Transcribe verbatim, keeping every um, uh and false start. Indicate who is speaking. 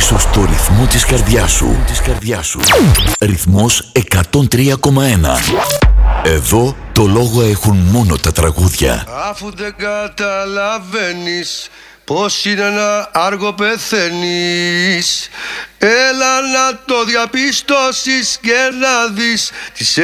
Speaker 1: πίσω στο ρυθμό της καρδιάς σου. Της καρδιάς σου. Ρυθμός εκατόν τρία κόμμα ένα. Εδώ το λόγο έχουν μόνο τα τραγούδια.
Speaker 2: Αφού δεν καταλαβαίνεις πως είναι ένα άργο πεθαίνεις, έλα να το διαπιστώσεις και να δεις τις